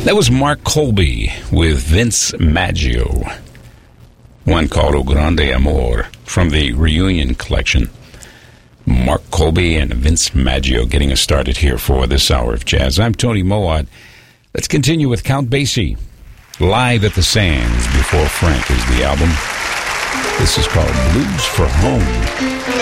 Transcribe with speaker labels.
Speaker 1: That was Mark Colby with Vince Maggio. One called O Grande Amor from the Reunion Collection. Mark Colby and Vince Maggio getting us started here for this hour of jazz. I'm Tony Mowat. Let's continue with Count Basie. Live at the Sands Before Frank is the album. This is called Blues for Home.